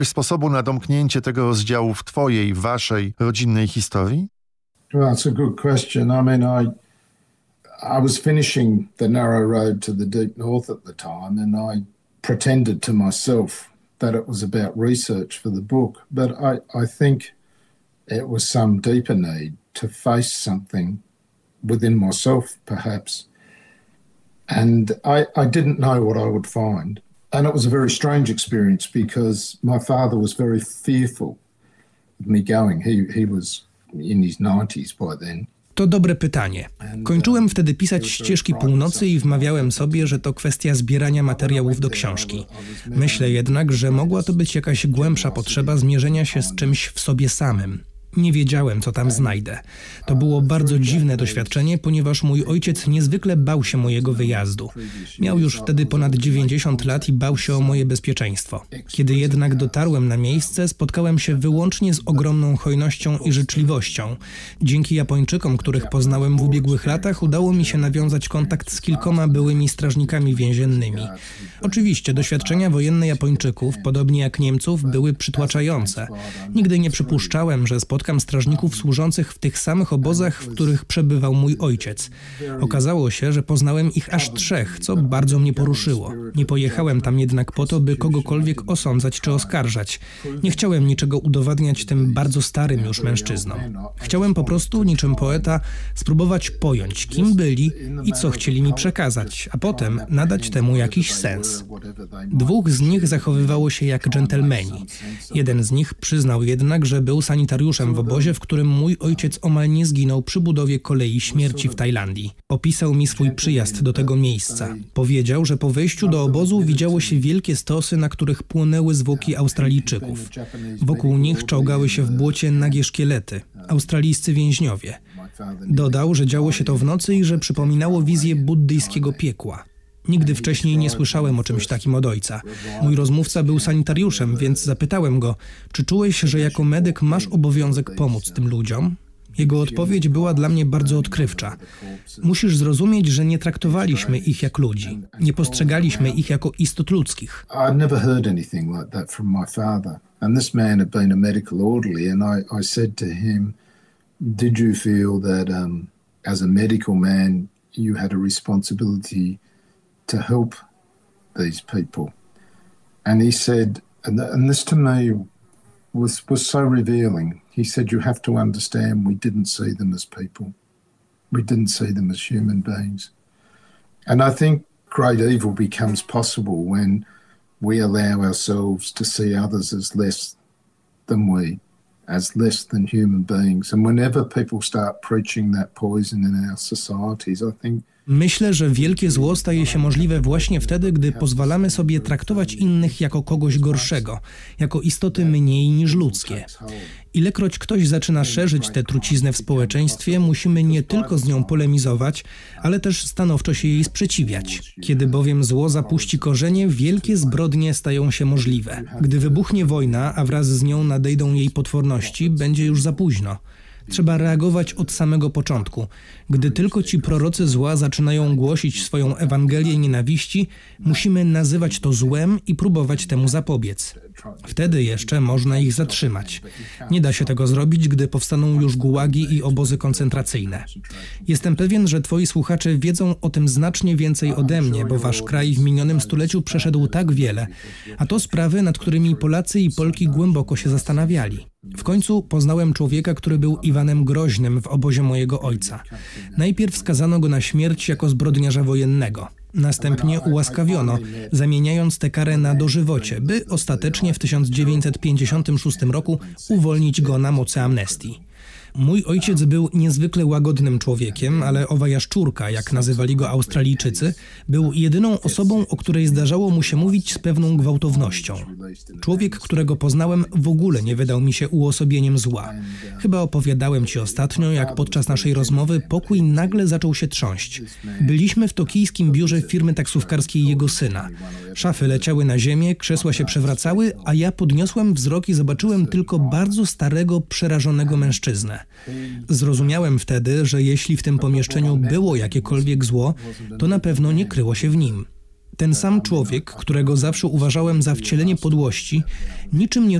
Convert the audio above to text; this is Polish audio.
sposobu na domknięcie tego rozdziału w twojej, waszej rodzinnej historii? Well, it's a good question. I mean, I was finishing the narrow road to the deep north at the time, and I pretended to myself that it was about research for the book, but I think it was some deeper need to face something within myself, perhaps. And I didn't know what I would find. And it was a very strange experience because my father was very fearful of me going. He was in his 90s by then. To dobre pytanie. Kończyłem wtedy pisać Ścieżki Północy i wmawiałem sobie, że to kwestia zbierania materiałów do książki. Myślę jednak, że mogła to być jakaś głębsza potrzeba zmierzenia się z czymś w sobie samym. Nie wiedziałem, co tam znajdę. To było bardzo dziwne doświadczenie, ponieważ mój ojciec niezwykle bał się mojego wyjazdu. Miał już wtedy ponad 90 lat i bał się o moje bezpieczeństwo. Kiedy jednak dotarłem na miejsce, spotkałem się wyłącznie z ogromną hojnością i życzliwością. Dzięki Japończykom, których poznałem w ubiegłych latach, udało mi się nawiązać kontakt z kilkoma byłymi strażnikami więziennymi. Oczywiście doświadczenia wojenne Japończyków, podobnie jak Niemców, były przytłaczające. Nigdy nie przypuszczałem, że spotkam strażników służących w tych samych obozach, w których przebywał mój ojciec. Okazało się, że poznałem ich aż 3, co bardzo mnie poruszyło. Nie pojechałem tam jednak po to, by kogokolwiek osądzać czy oskarżać. Nie chciałem niczego udowadniać tym bardzo starym już mężczyznom. Chciałem po prostu, niczym poeta, spróbować pojąć, kim byli i co chcieli mi przekazać, a potem nadać temu jakiś sens. 2 z nich zachowywało się jak dżentelmeni. Jeden z nich przyznał jednak, że był sanitariuszem w obozie, w którym mój ojciec omal nie zginął przy budowie kolei śmierci w Tajlandii. Opisał mi swój przyjazd do tego miejsca. Powiedział, że po wejściu do obozu widziało się wielkie stosy, na których płonęły zwłoki Australijczyków. Wokół nich czołgały się w błocie nagie szkielety, australijscy więźniowie. Dodał, że działo się to w nocy i że przypominało wizję buddyjskiego piekła. Nigdy wcześniej nie słyszałem o czymś takim od ojca. Mój rozmówca był sanitariuszem, więc zapytałem go, czy czułeś, że jako medyk masz obowiązek pomóc tym ludziom? Jego odpowiedź była dla mnie bardzo odkrywcza. Musisz zrozumieć, że nie traktowaliśmy ich jak ludzi. Nie postrzegaliśmy ich jako istot ludzkich. I'd never heard anything like that from my father. And this man had been a medical orderly, and I said to him, did you feel that as a medical man you had a responsibility to help these people? And he said, and this to me was so revealing. He said, you have to understand we didn't see them as people. We didn't see them as human beings. And I think great evil becomes possible when we allow ourselves to see others as less than we, as less than human beings. And whenever people start preaching that poison in our societies, I think Myślę, że wielkie zło staje się możliwe właśnie wtedy, gdy pozwalamy sobie traktować innych jako kogoś gorszego, jako istoty mniej niż ludzkie. Ilekroć ktoś zaczyna szerzyć tę truciznę w społeczeństwie, musimy nie tylko z nią polemizować, ale też stanowczo się jej sprzeciwiać. Kiedy bowiem zło zapuści korzenie, wielkie zbrodnie stają się możliwe. Gdy wybuchnie wojna, a wraz z nią nadejdą jej potworności, będzie już za późno. Trzeba reagować od samego początku. Gdy tylko ci prorocy zła zaczynają głosić swoją Ewangelię nienawiści, musimy nazywać to złem i próbować temu zapobiec. Wtedy jeszcze można ich zatrzymać. Nie da się tego zrobić, gdy powstaną już gułagi i obozy koncentracyjne. Jestem pewien, że twoi słuchacze wiedzą o tym znacznie więcej ode mnie, bo wasz kraj w minionym stuleciu przeszedł tak wiele, a to sprawy, nad którymi Polacy i Polki głęboko się zastanawiali. W końcu poznałem człowieka, który był Iwanem Groźnym w obozie mojego ojca. Najpierw skazano go na śmierć jako zbrodniarza wojennego. Następnie ułaskawiono, zamieniając tę karę na dożywocie, by ostatecznie w 1956 roku uwolnić go na mocy amnestii. Mój ojciec był niezwykle łagodnym człowiekiem, ale owa jaszczurka, jak nazywali go Australijczycy, był jedyną osobą, o której zdarzało mu się mówić z pewną gwałtownością. Człowiek, którego poznałem, w ogóle nie wydał mi się uosobieniem zła. Chyba opowiadałem ci ostatnio, jak podczas naszej rozmowy pokój nagle zaczął się trząść. Byliśmy w tokijskim biurze firmy taksówkarskiej jego syna. Szafy leciały na ziemię, krzesła się przewracały, a ja podniosłem wzrok i zobaczyłem tylko bardzo starego, przerażonego mężczyznę. Zrozumiałem wtedy, że jeśli w tym pomieszczeniu było jakiekolwiek zło, to na pewno nie kryło się w nim. ten sam człowiek, którego zawsze uważałem za wcielenie podłości, niczym nie